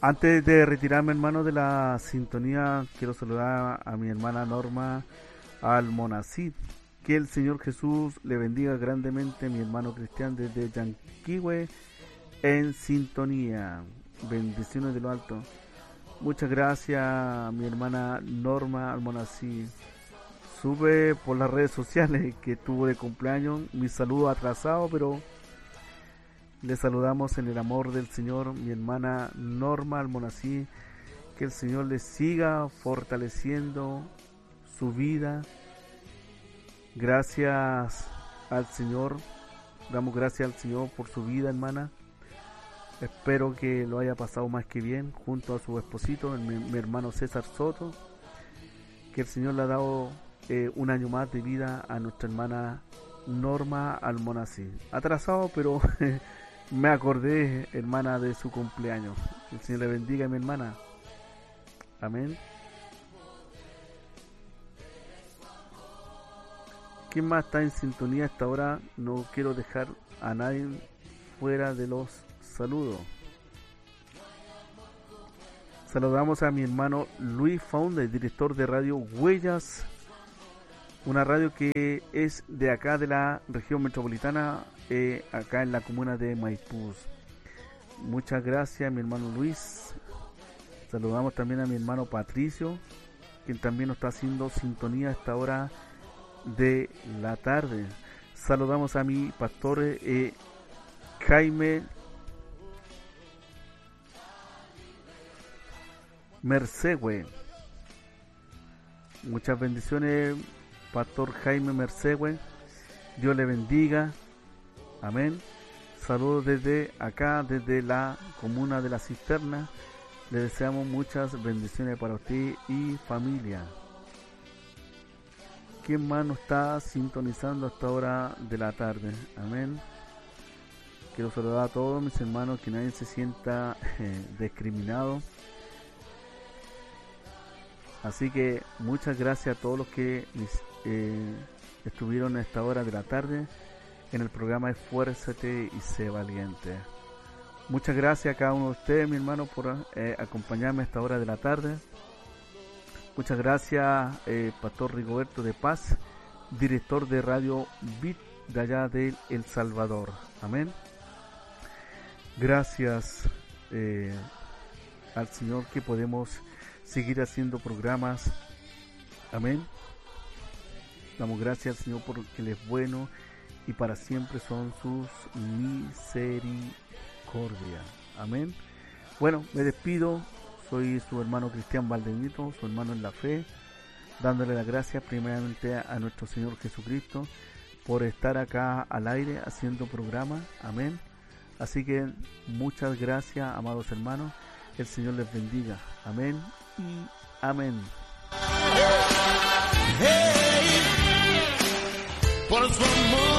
Antes de retirarme, hermano, de la sintonía, quiero saludar a mi hermana Norma Almonacid. Que el Señor Jesús le bendiga grandemente, mi hermano Cristian, desde Yanquihue, en sintonía. Bendiciones de lo alto. Muchas gracias, mi hermana Norma Almonacid. Sube por las redes sociales que tuvo de cumpleaños. Mi saludo atrasado, pero le saludamos en el amor del Señor, mi hermana Norma Almonacid. Que el Señor le siga fortaleciendo su vida. Gracias al Señor. Damos gracias al Señor por su vida, hermana. Espero que lo haya pasado más que bien junto a su esposito, mi hermano César Soto. Que el Señor le ha dado un año más de vida a nuestra hermana Norma Almonacid. Atrasado, pero me acordé, hermana, de su cumpleaños. Que el Señor le bendiga, mi hermana. Amén. ¿Quién más está en sintonía hasta ahora? No quiero dejar a nadie fuera de los saludos. Saludamos a mi hermano Luis Faunde, director de Radio Huellas, una radio que es de acá de la región metropolitana, acá en la comuna de Maipú. Muchas gracias, mi hermano Luis. Saludamos también a mi hermano Patricio, quien también nos está haciendo sintonía a esta hora de la tarde. Saludamos a mi pastor Jaime Mercegüe. Muchas bendiciones, pastor Jaime Mercegüe. Dios le bendiga. Amén. Saludos desde acá, desde la comuna de La Cisterna. Le deseamos muchas bendiciones para usted y familia. ¿Quién más nos está sintonizando a esta hora de la tarde? Amén. Quiero saludar a todos mis hermanos, que nadie se sienta discriminado. Así que muchas gracias a todos los que estuvieron a esta hora de la tarde en el programa Esfuérzate y sé valiente. Muchas gracias a cada uno de ustedes, mi hermano, por acompañarme a esta hora de la tarde. Muchas gracias, Pastor Rigoberto de Paz, director de Radio Bit de allá de El Salvador. Amén. Gracias al Señor que podemos seguir haciendo programas. Amén. Damos gracias al Señor porque Él es bueno y para siempre son sus misericordias. Amén. Bueno, me despido. Soy su hermano Cristian Valdeñito, su hermano en la fe, dándole las gracias primeramente a nuestro Señor Jesucristo por estar acá al aire haciendo programa. Amén. Así que muchas gracias, amados hermanos. El Señor les bendiga. Amén y amén. Hey, hey,